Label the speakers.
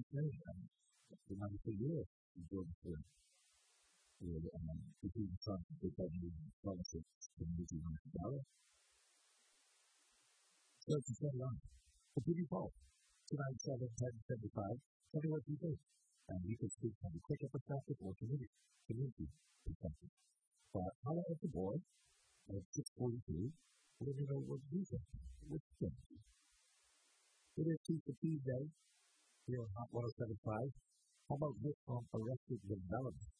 Speaker 1: the money for you, George Floyd, if you decide to take over the politics in $1 million. So it's the same line. So give you both. 297-1075. Tell me what you think. And you can speak from the quicker perspective or community perspective. But I'll let the board at 6:42. Let me know what you think. What you think. It is Tuesday here on Hot 107.5. How about this on Arrested Development?